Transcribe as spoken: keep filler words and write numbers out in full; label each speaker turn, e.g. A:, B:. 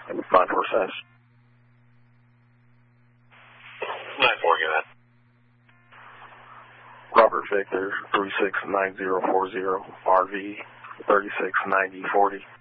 A: nine four seven.
B: nine four, get that.
A: Robert Victor, three six nine zero four zero, R V, thirty-six ninety forty.